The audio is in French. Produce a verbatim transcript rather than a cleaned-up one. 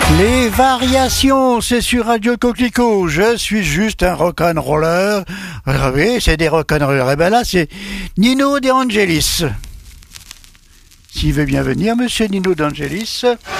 Les variations, c'est sur Radio Coquelicot. Je suis juste un rock'n'roller. Oui, c'est des rock'n'rollers. Et ben là, c'est Nino De Angelis. S'il veut bien venir, monsieur Nino De Angelis.